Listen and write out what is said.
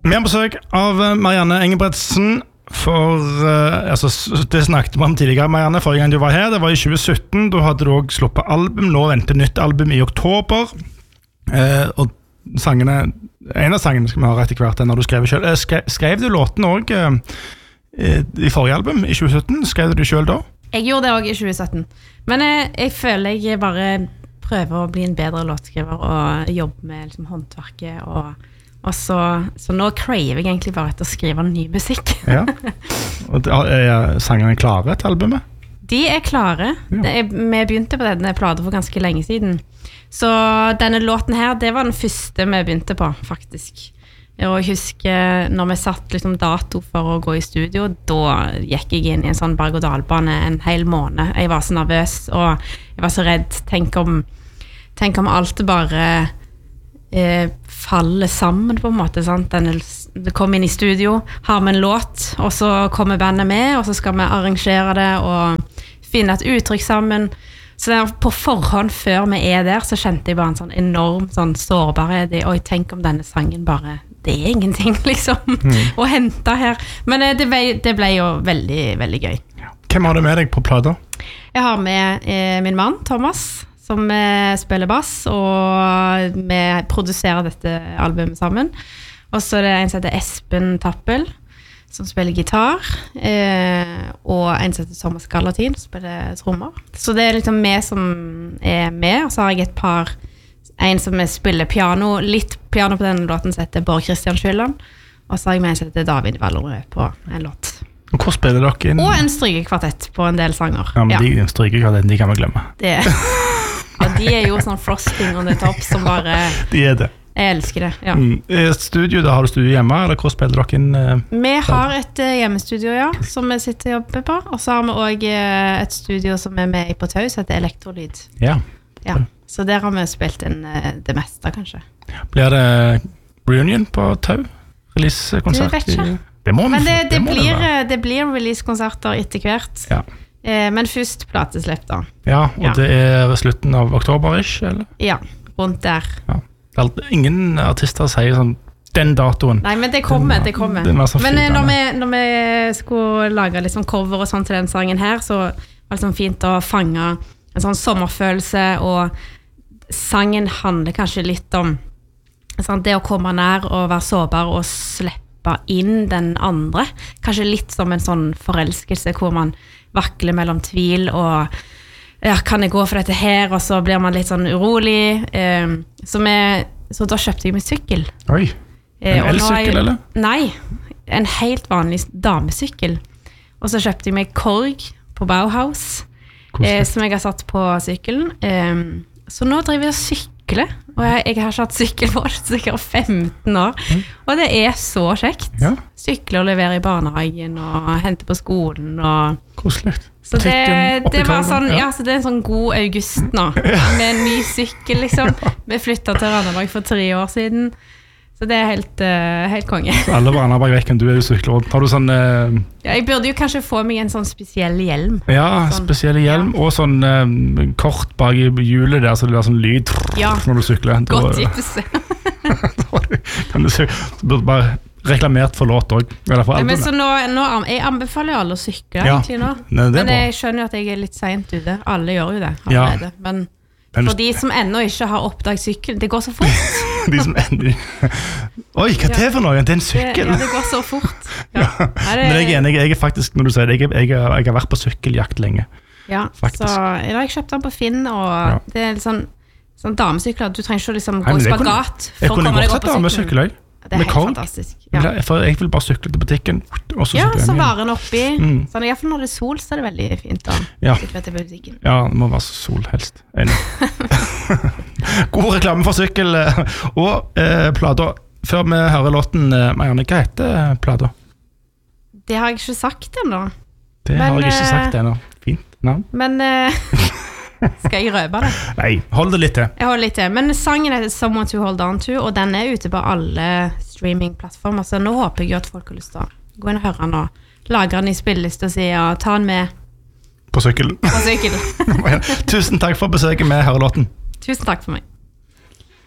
Vi har besøk av Marianne Engebretsen det snakket vi om tidligere, Marianne, forrige gang du var her. Det var i 2017, da hadde du også sluppet album. Nå venter nytt album i oktober. Og en av sangene skal vi høre etter hvert når du skrev selv. Skrev du låten også i forrige album, i 2017? Skrev du selv da? Jeg gjorde det også i 2017. Men jeg føler jeg bare prøver å bli en bedre låtskriver og jobbe med liksom, håndverket og så nå craver jeg egentlig bare etter å skrive ny musikk. Ja. Og sangene klare til albumet? De klare. Ja. Vi begynte på denne platen for ganske lenge siden. Så denne låten her, det var den første vi begynte på, faktisk. Og jeg husker når vi satt liksom, dato for å gå i studio, da gikk jeg inn i en sånn berg-og-dal-bane en hel måned. Jeg var så nervøs, og jeg var så redd. Tenk om alt bare faller sammen på en måte, sant? Det kommer inn i studio, har vi en låt, og så kommer bandet med, og så skal vi arrangere det og finne et uttrykk sammen. Så der, på forhånd før vi der, så kjente jeg bare en sånn enorm sånn sårbarhet. Oi, tenk om denne sangen bare, det ingenting liksom, å hente her. Men det ble jo veldig, veldig gøy. Hvem har du med deg på plata? Jeg har med min mann, Thomas, som spiller bass, og vi produserer dette albumet sammen. Og så det en som heter Espen Tappel, som spiller gitar, og en som heter Thomas Gallatin, som spiller trommer. Så det liksom vi som med, og så har jeg en som spiller piano, litt piano på denne låten som heter Bård Christian Skylland, og så har jeg med en som heter David Vallerød på en låt. Og hvor spiller dere inn? Og en strykekvartett på en del sanger. Ja, men de strykekvartetten, de kan vi glemme. Ja, de jo sånn frosting on the top som bare... De det. Jeg elsker det, ja. Studio, da har du studio hjemme, eller hvor spiller dere inn? Vi har et hjemmestudio, ja, som vi sitter og jobber på. Og så har vi også et studio som med på Tau, som heter Elektrolyd. Ja. Så der har vi spilt inn det meste, kanskje. Blir det reunion på Tau? Release-konsert? Det vet ikke. Men det blir release-konserter etter hvert. Ja. Men først plateslipp da. Ja, og det slutten av oktober-ish, eller? Ja, rundt der. Ja. Ingen artister sier sånn, den datoen. Nei, men det kommer. Men når vi skulle lage liksom cover og sånn til den sangen her, så var det liksom fint å fange en sånn sommerfølelse, og sangen handler kanskje litt om sånn, det å komme nær og være sårbar og slippe inn den andre. Kanskje litt som en sånn forelskelse hvor man vakler mellom tvil og kan jeg gå for dette her, og så blir man litt sånn urolig. Så da kjøpte jeg meg sykkel. Oi, en elsykkel, eller? Nei, en helt vanlig damesykkel. Og så kjøpte jeg meg korg på Bauhaus, som jeg har satt på sykkelen. Så nå driver jeg og sykler, og jeg har ikke hatt sykkel for sikkert 15 år. Og det så kjekt. Ja. Sykle og levere i barnehagen, og hente på skolen. Koselig. Så det var sånn, så det en sånn god august nå, med en ny sykkel, liksom. Vi flyttet til Randaberg for 3 år siden. Så det helt konge. Så alle var Randaberg-vekken, du jo sykler rundt. Har du sånn... jeg burde jo kanskje få meg en sånn spesiell hjelm. Ja, sånn, spesiell hjelm, og sånn kort bak i hjulet der, så det sånn lyd når du sykler. Godt tips. Du burde bare reklamert for låt også. Men så nå, jeg anbefaler jo alle å sykle egentlig nå. Men jeg skjønner jo at jeg litt sent ute. Alle gjør jo det allerede. Men for de som ennå ikke har oppdaget sykkel, det går så fort. De som ennå... Oi, hva det for noe? Det en sykkel. Ja, det går så fort. Men jeg enig, jeg faktisk, når du sier det, jeg har vært på sykkeljakt lenge. Ja, faktisk. Så jeg har kjøpt den på Finn, og det sånn damesykler, du trenger ikke liksom gå spagat for å komme deg opp på sykkelen. Det helt fantastisk. Ja. For jeg vil bare sykle til butikken, og så sykler jeg så varer den oppi. Sånn, i hvert fall når det sol, så det veldig fint å sykle til butikken. Ja, det må være sol helst. God reklame for sykkel. Og plata, før vi hører låten, Marianne, hva heter plata? Det har jeg ikke sagt ennå. Det har jeg ikke sagt ennå. Fint navn. Men... skal jeg røpe det? Nei, hold det litt til. Jeg holder litt til, men sangen heter Someone to Hold On To, og den ute på alle streamingplattformer, så nå håper jeg jo at folk har lyst til å gå inn og høre den, og lage den i spilleliste og si, ta den med på sykkelen. Tusen takk for besøket med Hørelåten. Tusen takk for meg.